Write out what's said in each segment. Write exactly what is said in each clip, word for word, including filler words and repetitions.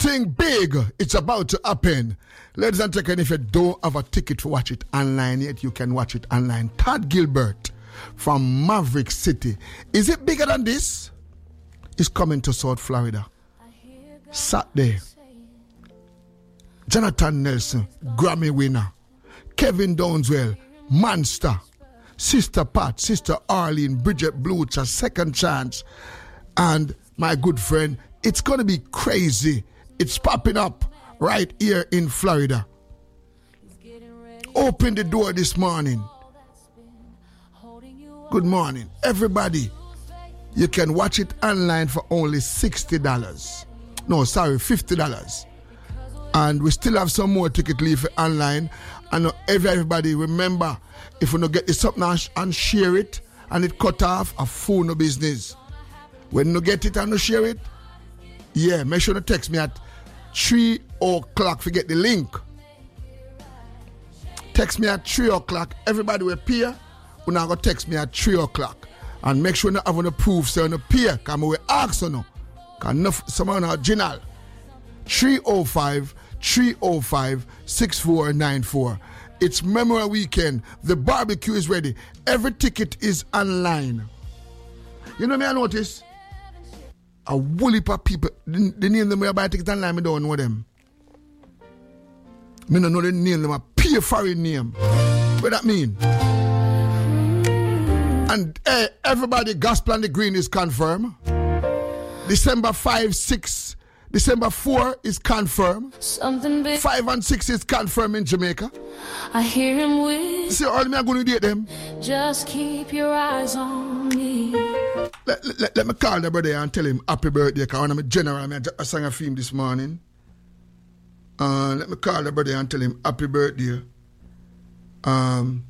Something big, it's about to happen. Ladies and gentlemen, if you don't have a ticket to watch it online yet, you can watch it online. Todd Gilbert from Maverick City. Is it bigger than this? It's coming to South Florida. Saturday. Jonathan Nelson, Grammy winner. Kevin Downswell, Monster. Sister Pat, Sister Arlene, Bridget Blucher, Second Chance. And my good friend, it's going to be crazy. It's popping up right here in Florida. Open the door this morning. Good morning. Everybody, you can watch it online for only sixty dollars. No, sorry, fifty dollars. And we still have some more ticket leave online. And everybody, remember, if you don't get this up now and share it, and it cut off, a fool no business. When you get it and you share it, yeah, make sure to text me at three o'clock. Forget the link. Text me at three o'clock. Everybody will appear. You now go text me at three o'clock. And make sure you have any proof so you appear. Because we ask you now. Because someone original. three oh five, three oh five, six four nine four. It's Memorial Weekend. The barbecue is ready. Every ticket is online. You know me, I notice? A whole heap of people, the, the name them where I buy tickets online, I don't know them. I don't know the name them, a pure foreign name. What that mean? And hey, everybody, Gospel and the Green is confirmed. December five, six, December four is confirmed. Something big. five and six is confirmed in Jamaica. I hear him with. See, all me are going to date them. Just keep your eyes on me. Let, let, let me call the brother and tell him happy birthday. Because I'm a general, I, mean, I sang a film this morning. Uh, let me call the brother and tell him happy birthday. Um,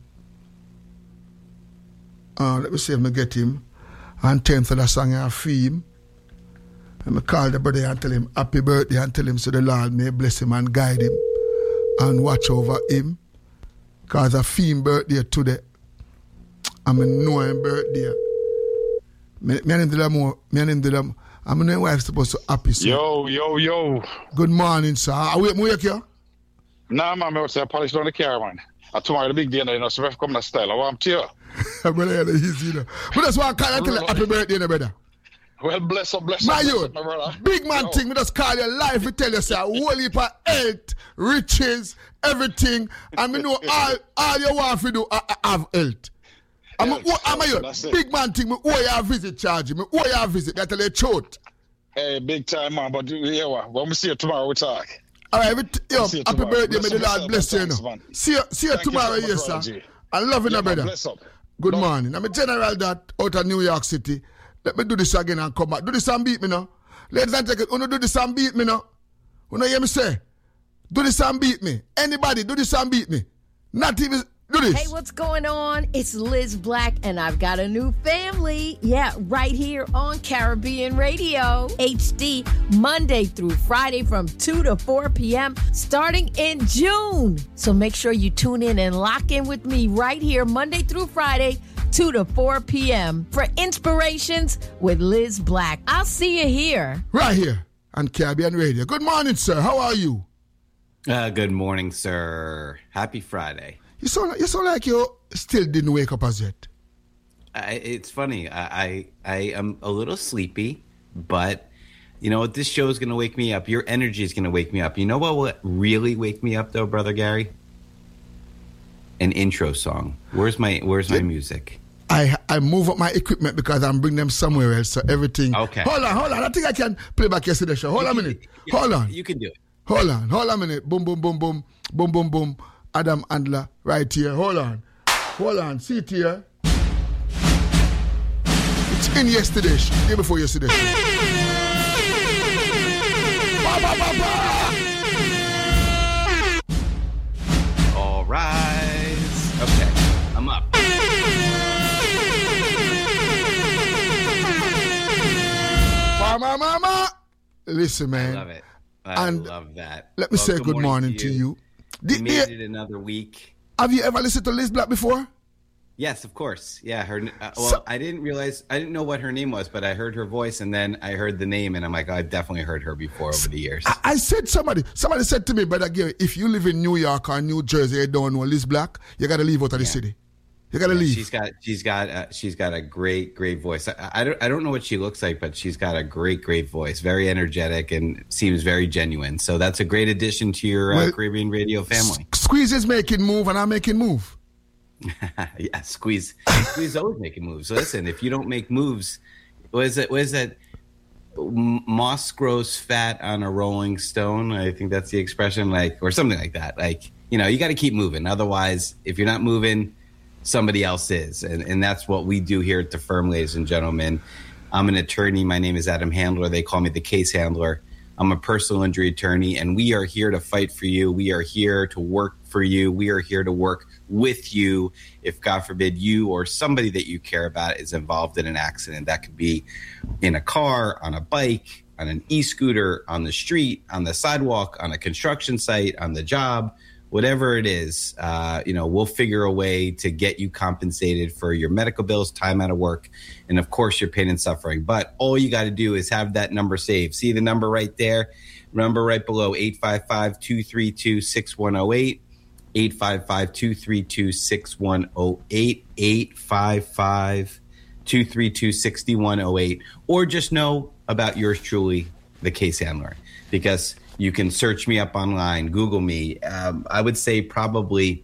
uh, let me see if I get him. And tell him for the song a film. Let me call the brother and tell him happy birthday and tell him so the Lord may bless him and guide him and watch over him. Because a film birthday today. I'm a knowing birthday. Me, me and him did that more. Me and him did that more. I'm a knowing wife supposed to happy, sir. Yo, yo, yo. Good morning, sir. Are we wake you? Nah, man, I was say polish down the car, man. I tomorrow the big day, you know, so if I come to style, I want to you. Brother, easy, you know. But that's why I call you tell you happy birthday, you brother. Well, bless up, bless my up, youth, my brother. Big man Yo. thing, we just call you life, we tell you, sir, whole heap of health, riches, everything. And we know all, all you want to do, I, I have health. I'm Health, a, I'm a health, youth, big man thing, me owe you a visit, charge me, owe you a visit, I tell you truth. Hey, big time, man, but yeah, when we see you tomorrow, we talk. All right, we t- yo, happy tomorrow. birthday, Bless may the up, Lord bless you, you know. man. See you, see you Thank tomorrow, you, yes, brother, sir. G. I love you, Yeah, no, brother. man, bless up. Good Love. morning. I'm a general that out of New York City. Let me do this again and come back. Do this and beat me now. Ladies and gentlemen, wanna do this and beat me now? Wanna hear me say? Do this and beat me. Anybody, do this and beat me. Not even, do this. Hey, what's going on? It's Liz Black, and I've got a new family. Yeah, right here on Caribbean Radio. H D, Monday through Friday from two to four p.m., starting in June. So make sure you tune in and lock in with me right here, Monday through Friday, two to four p.m. for Inspirations with Liz Black. I'll see you here. Right here on Caribbean Radio. Good morning, sir. How are you? Uh, good morning, sir. Happy Friday. You sound, you sound like you still didn't wake up as yet. I, it's funny. I, I I am a little sleepy, but you know what? This show is going to wake me up. Your energy is going to wake me up. You know what will really wake me up, though, Brother Gary? An intro song. Where's my Where's my yeah. music? I I move up my equipment because I'm bringing them somewhere else. So everything. Okay. Hold on, hold on. I think I can play back yesterday's show. Hold you on can, a minute. Yeah, hold on. You can do it. Hold on. Hold on a minute. Boom, boom, boom, boom, boom, boom, boom. Adam Andler right here. Hold on. Hold on. See it here. It's in yesterday. Day before yesterday. Ba, ba, ba, ba. All rise. Okay. I'm up. Mama, mama. Listen, man. I love it. I and love that. Let me well, say good morning, morning to you. To you. We made it another week. Have you ever listened to Liz Black before? Yes, of course. Yeah, her. Uh, well, So- I didn't realize, I didn't know what her name was, but I heard her voice, and then I heard the name, and I'm like, oh, I've definitely heard her before over the years. I, I said somebody, somebody said to me, Brother Gary, if you live in New York or New Jersey, you don't know Liz Black, you got to leave out of the Yeah. city. You got to Yeah, leave. She's got, she's got, uh, she's got a great, great voice. I, I don't, I don't know what she looks like, but she's got a great, great voice. Very energetic and seems very genuine. So that's a great addition to your uh, Well, Caribbean radio family. S- Squeeze is making move, and I'm making move. Yeah, squeeze, squeeze always making moves. Listen, if you don't make moves, what is it? What is that? M- Moss grows fat on a rolling stone. I think that's the expression, like, or something like that. Like, you know, you got to keep moving. Otherwise, if you're not moving, somebody else is, and and that's what we do here at the firm, ladies and gentlemen. I'm an attorney. My name is Adam Handler. They call me the case handler. I'm a personal injury attorney, and we are here to fight for you. We are here to work for you. We are here to work with you if, God forbid, you or somebody that you care about is involved in an accident. That could be in a car, on a bike, on an e-scooter, on the street, on the sidewalk, on a construction site, on the job, whatever it is. Uh, you know, we'll figure a way to get you compensated for your medical bills, time out of work, and, of course, your pain and suffering. But all you got to do is have that number saved. See the number right there? Number right below, eight five five, two three two, six one zero eight. eight five five, two three two, six one zero eight, eight five five, two three two, six one zero eight, or just know about yours truly, the case handler, because you can search me up online, Google me. Um, I would say probably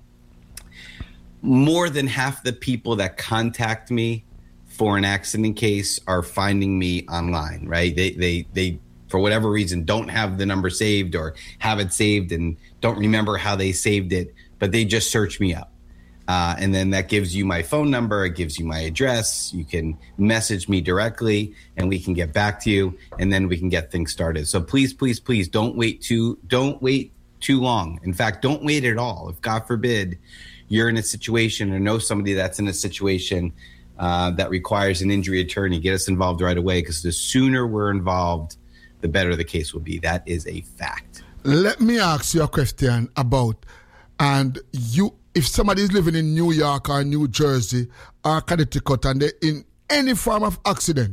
more than half the people that contact me for an accident case are finding me online, right? They, they, they, for whatever reason, don't have the number saved or have it saved and don't remember how they saved it, but they just search me up. Uh, and then that gives you my phone number. It gives you my address. You can message me directly and we can get back to you and then we can get things started. So please, please, please don't wait too, don't wait too long. In fact, don't wait at all. If God forbid you're in a situation or know somebody that's in a situation uh, that requires an injury attorney, get us involved right away, because the sooner we're involved, the better the case will be. That is a fact. Let me ask you a question about, and you, if somebody is living in New York or New Jersey or Connecticut and they're in any form of accident,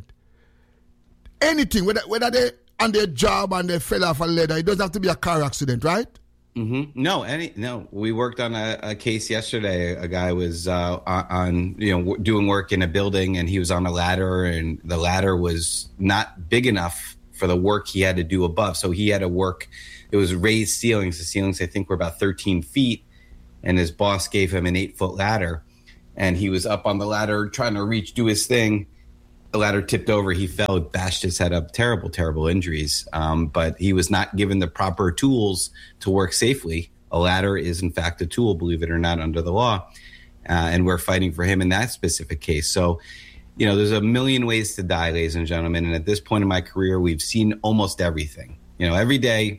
anything, whether, whether they're on their job and they fell off a ladder, it doesn't have to be a car accident, right? Mm-hmm. No, any no. We worked on a, a case yesterday. A guy was uh, on, you know, w- doing work in a building, and he was on a ladder, and the ladder was not big enough for the work he had to do above. So he had to work. It was raised ceilings. The ceilings, I think, were about thirteen feet, and his boss gave him an eight foot ladder, and he was up on the ladder trying to reach, do his thing. The ladder tipped over. He fell, bashed his head up. Terrible, terrible injuries. Um, but he was not given the proper tools to work safely. A ladder is, in fact, a tool, believe it or not, under the law. Uh, and we're fighting for him in that specific case. So, you know, there's a million ways to die, ladies and gentlemen. And at this point in my career, we've seen almost everything. You know, every day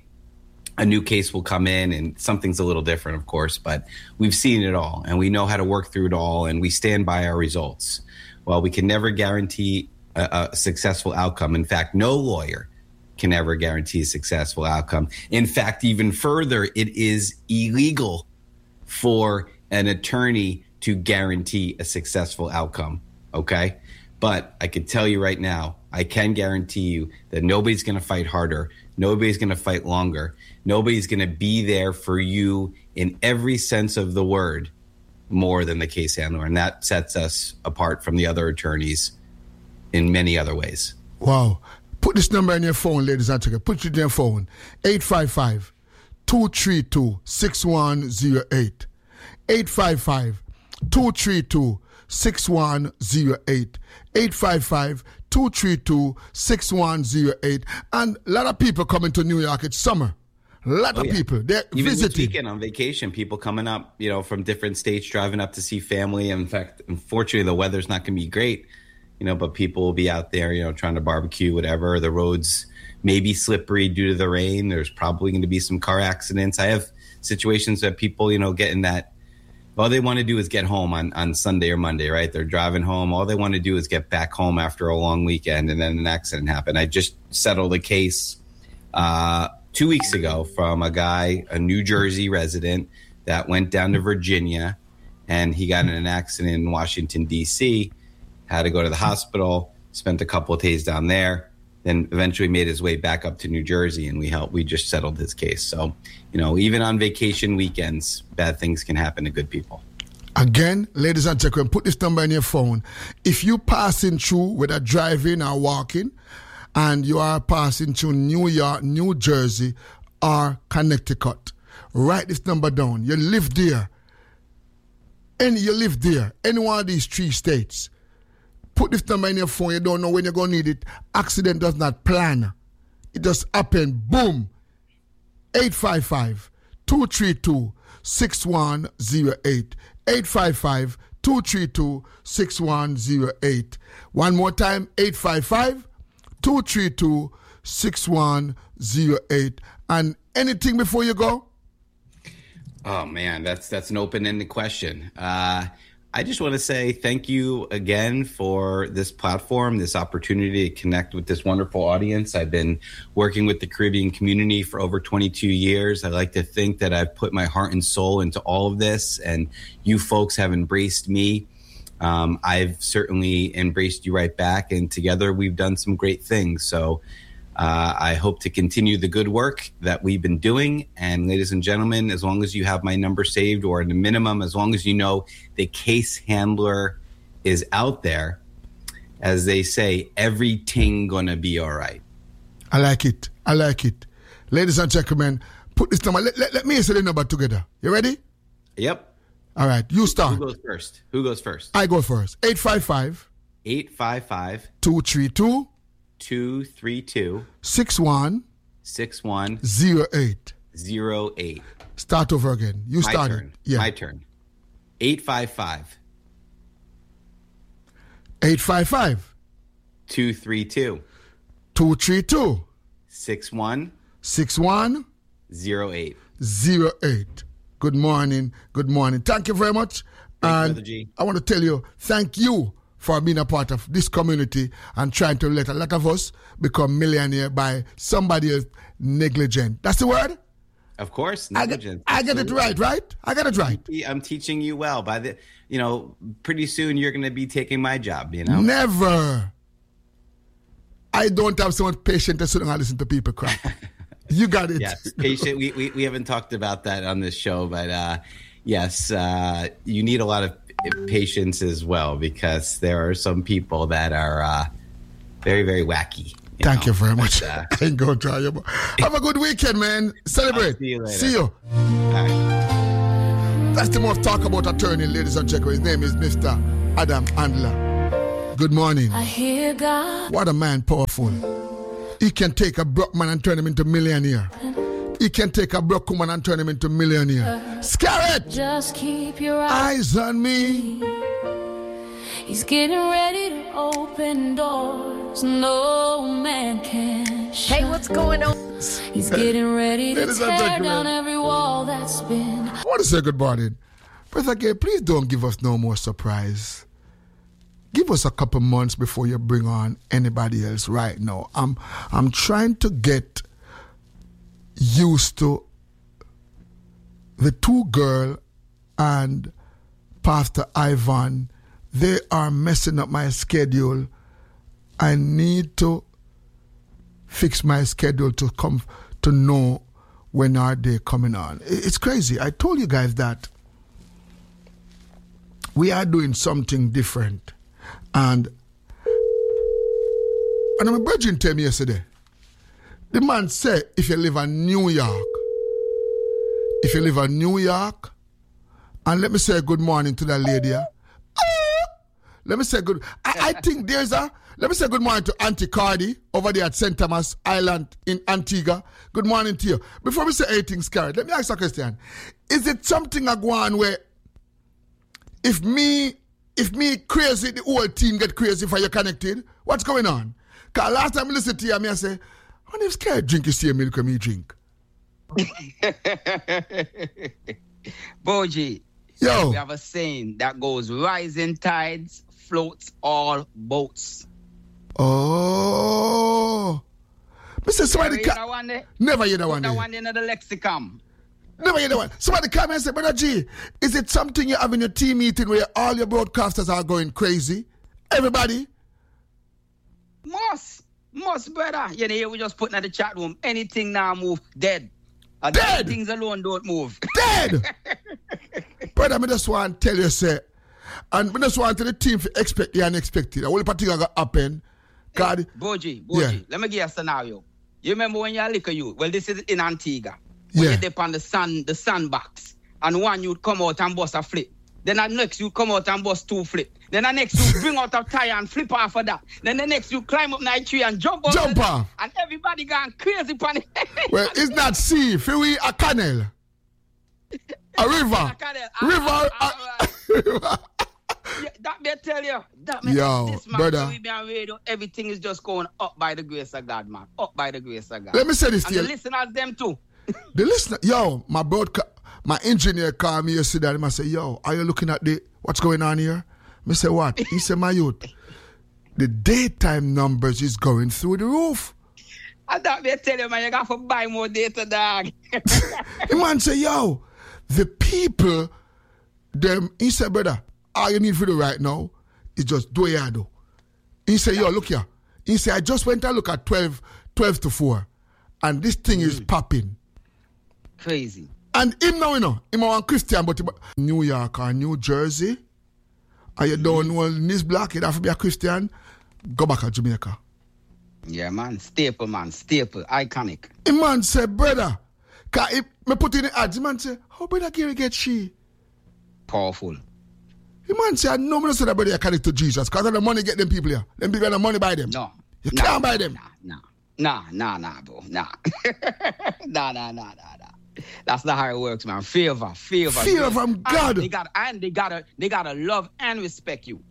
a new case will come in and something's a little different, of course, but we've seen it all and we know how to work through it all and we stand by our results. Well, we can never guarantee a, a successful outcome. In fact, no lawyer can ever guarantee a successful outcome. In fact, even further, it is illegal for an attorney to guarantee a successful outcome. Okay? But I can tell you right now, I can guarantee you that nobody's going to fight harder. Nobody's going to fight longer. Nobody's going to be there for you in every sense of the word more than the case handler. And that sets us apart from the other attorneys in many other ways. Wow. Put this number in your phone, ladies and gentlemen. Put it in your phone. eight five five, two three two, six one zero eight. eight five five, two three two, six one zero eight. eight five five, two three two, six one zero eight. And a lot of people coming to New York. It's summer. A lot Oh, of yeah. people. They're Even this visiting. weekend on vacation, people coming up, you know, from different states, driving up to see family. In fact, unfortunately, the weather's not going to be great, you know, but people will be out there, you know, trying to barbecue, whatever. The roads may be slippery due to the rain. There's probably going to be some car accidents. I have situations that people, you know, get in that, all they want to do is get home on, on Sunday or Monday, right? They're driving home. All they want to do is get back home after a long weekend, and then an accident happened. I just settled a case uh, two weeks ago from a guy, a New Jersey resident, that went down to Virginia and he got in an accident in Washington, D C, had to go to the hospital, spent a couple of days down there, then eventually made his way back up to New Jersey, and we helped. We just settled his case. So, you know, even on vacation weekends, bad things can happen to good people. Again, ladies and gentlemen, put this number in your phone. If you passing through, whether driving or walking, and you are passing through New York, New Jersey, or Connecticut, write this number down. You live there. And you live there. Any one of these three states. Put this number in your phone. You don't know when you're going to need it. Accident does not plan. It just happen. Boom. eight five five, two three two, six one zero eight. eight five five, two three two, six one zero eight. One more time. eight five five, two three two, six one zero eight. And anything before you go? Oh, man, that's that's an open-ended question. Uh I just want to say thank you again for this platform, this opportunity to connect with this wonderful audience. I've been working with the Caribbean community for over twenty-two years. I like to think that I've put my heart and soul into all of this, and you folks have embraced me. Um, I've certainly embraced you right back, and together we've done some great things. So Uh, I hope to continue the good work that we've been doing. And ladies and gentlemen, as long as you have my number saved, or at a minimum, as long as you know the case handler is out there, as they say, everything gonna be all right. I like it. I like it. Ladies and gentlemen, put this number. Let, let, let me say the number together. You ready? Yep. All right. You start. Who goes first? Who goes first? I go first. eight five five. eight five five. two three two. two three two. six one. six one. zero eight. zero eight. Start over again. You My started. turn. Yeah. My turn. eight five five. eight five five. two three two. two three two. six one. six one. zero eight. zero eight. Good morning. Good morning. Thank you very much. Thank you, and Brother G. I want to tell you, thank you for being a part of this community and trying to let a lot of us become millionaire by somebody else negligent. That's the word? Of course, negligence. I get, I get it right, right? I got it right. I'm teaching you well. By the, you know, pretty soon you're going to be taking my job, you know? Never. I don't have so much patience to sit and listen to people cry. You got it. Yes, patient. We, we, we haven't talked about that on this show, but uh, yes, uh, you need a lot of patience as well, because there are some people that are uh, very, very wacky. You Thank know? you very much. But, uh, I ain't gonna try you. Have a good weekend, man. Celebrate. I'll see you later. See you. All right. That's the most talk about attorney, ladies and gentlemen. His name is Mister Adam Andler. Good morning. I hear God. What a man, powerful. He can take a broke man and turn him into millionaire. He can take a broke woman and turn him into millionaire. Scarlet! Just keep your eyes Eyes on me. He's getting ready to open doors no man can shut. Hey, what's going on? He's getting ready to Ladies and tear gentlemen. down every wall that's been. I want to say good morning. Brother Gay, please don't give us no more surprise. Give us a couple months before you bring on anybody else right now. I'm I'm trying to get used to the two girl and Pastor Ivan. They are messing up my schedule. I need to fix my schedule to come to know when are they coming on. It's crazy. I told you guys that we are doing something different. And and my brother told me yesterday, the man said, if you live in New York, if you live in New York, and let me say good morning to that lady. Ah, let me say good. I, I think there's a. Let me say good morning to Auntie Cardi over there at Saint Thomas Island in Antigua. Good morning to you. Before we say anything, Scarlett, let me ask you a question. Is it something I go on where if me, if me crazy, the whole team get crazy for you connected? What's going on? Because last time I listened to you, I say, when if Scarlett drink, you see milk and me drink. Boji, Yo. we have a saying that goes, rising tides floats all boats. Oh. Mister Somebody Never hear ca- that one there? Never hear that Put one that there. one in the lexicon. Never get the one. Somebody come and say, Brother G, is it something you have in your team meeting where all your broadcasters are going crazy? Everybody? Must. Must, brother. You know, we just putting at the chat room. Anything now move, dead. And Dead. Things alone don't move. Dead. Brother, I just want to tell you, say, and I just want to the team to expect the unexpected. I will particularly going to happen. God. Hey, Boji, Boji, Yeah. let me give you a scenario. You remember when you're a liquor youth? Well, this is in Antigua. When Yeah. you dip on the sun, the sandbox, and one you'd come out and bust a flip. Then the next you come out and bust two flip. Then the next you bring out a tire and flip off of that. Then the next you climb up night tree and jump off. Jump the- off. And everybody going crazy upon it. Well, it's not sea. Feel we a canal. A river. A canal. River. Ah, a- river. Yeah, that may tell you. That may Yo, this man, brother. we be on radio, everything is just going up by the grace of God, man. Up by the grace of God. Let me say this and to the you. listeners, them too. The listener, yo, my broadcast, my engineer called me yesterday and I say, yo, are you looking at the, what's going on here? I say, what? He said, my youth, the daytime numbers is going through the roof. And that may tell you, man, you got to buy more data, dog. The man say, yo, the people, them, he said, brother, all you need to do right now is just do what you do. He said, yo, look here. He said, I just went and look at twelve, twelve to four, and this thing is popping. Crazy. And him now, you know, him a one Christian, but he, New York or New Jersey, and you don't know this black, you have to be a Christian, go back to Jamaica. Yeah, man. Staple, man. Staple. Iconic. The man said, brother, cause if me put in the ads, the man said, how brother Gary get she? Powerful. The man said, no, me not say that brother you connect to Jesus, because the money get them people here. Them people have the money buy them. No. You nah, can't buy them. Nah, nah, nah, nah, nah, bro. Nah. nah, nah, nah, nah, nah. That's not how it works, man. Favor, favor. Fear from God. And they got, and they gotta, they gotta love and respect you.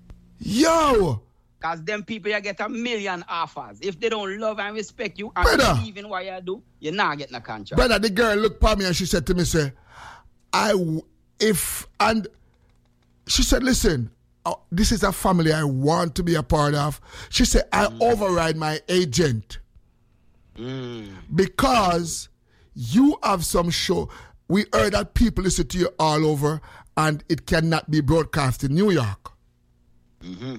Yo, Cause them people you get a million offers. If they don't love and respect you and Brother. believe in what you do, you're not getting a contract. brother, the girl looked at me and she said to me, say, I, w- if, and she said, listen, uh, this is a family I want to be a part of. She said, I override my agent Mm. because you have some show. We heard that people listen to you all over and it cannot be broadcast in New York. Mm-hmm.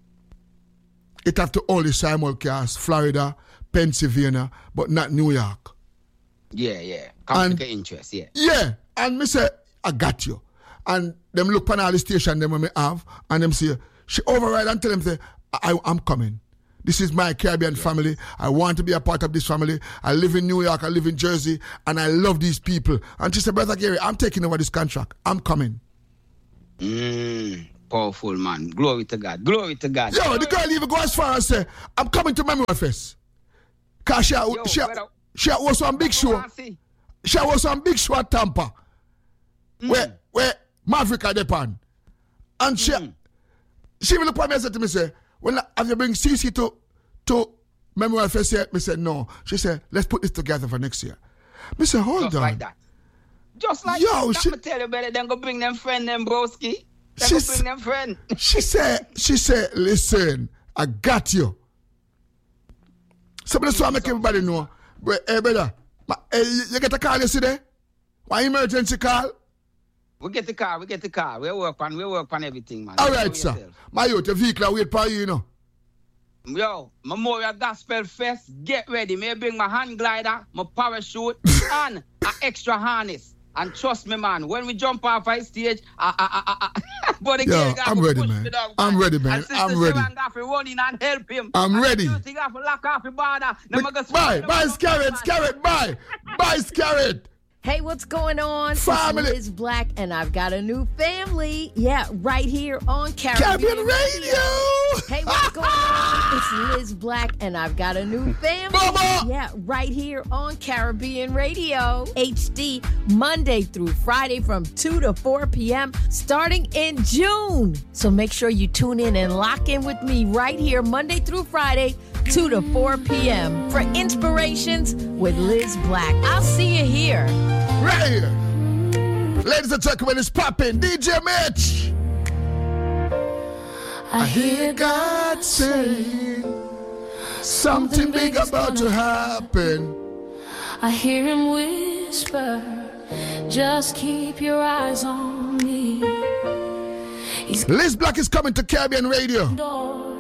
It have to only simulcast Florida, Pennsylvania, but not New York. Yeah, yeah. Conflict of interest, yeah. Yeah, and me say, I got you. And them look on all the station them when me have, and them say, she override and tell them, say, I, I'm coming. This is my Caribbean yes. family. I want to be a part of this family. I live in New York, I live in Jersey, and I love these people. And she said, Brother Gary, I'm taking over this contract. I'm coming. Mm, powerful, man. Glory to God. Glory to God. Yo, the girl even go as far as say, I'm coming to Memory Fest. Because she, Yo, she, brother, she was on big show. She was on big show at Tampa. Mm. Where, where Maverick are depend. And she, mm. she will look at me and say to me, say, well, have you bring C C to, to Memorial Fest yet? Me said, no. She said, let's put this together for next year. Me said, hold Just on. like that. Just like Yo, that. She, I'm tell you better than go bring them friend, them broski. Then she, go bring them friend. she said, she said, listen, I got you. So that's why I make everybody know. Hey, brother, hey, you get a call yesterday? One emergency call? We get the car, we get the car. We work on, we work on everything, man. All right, sir. Yourself. My youth, the vehicle wait for you, you know. Yo, Memorial Gospel Fest, get ready. May I bring my hand glider, my parachute, and an extra harness. And trust me, man, when we jump off our stage, I, I, I, I, but Yo, I'm ready, man. I'm ready, man. I'm ready. Run in and help him. I'm and ready. You think I have to lock off the border? Bye, bye, Scarrett, Scarrett, bye. Bye, Scarrett. Hey, what's going on? Family. It's Liz Black, and I've got a new family. Yeah, right here on Caribbean, Caribbean Radio. Hey, what's going on? It's Liz Black, and I've got a new family. Mama. Yeah, right here on Caribbean Radio. H D, Monday through Friday from two to four p.m., starting in June. So make sure you tune in and lock in with me right here, Monday through Friday, two to four p.m. for Inspirations with Liz Black. I'll see you here. Right here. Ladies and gentlemen, it's popping. D J Mitch. I hear God saying something big about to happen. I hear him whisper Just keep your eyes on me. He's Liz Black is coming to Caribbean Radio. door.